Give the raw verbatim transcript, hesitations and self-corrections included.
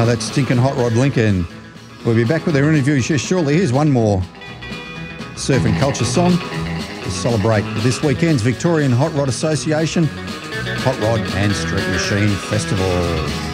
Oh, that's Stinking Hot Rod Lincoln. We'll be back with our interviews just shortly. Here's one more surf and culture song to celebrate this weekend's Victorian Hot Rod Association Hot Rod and Street Machine Festival.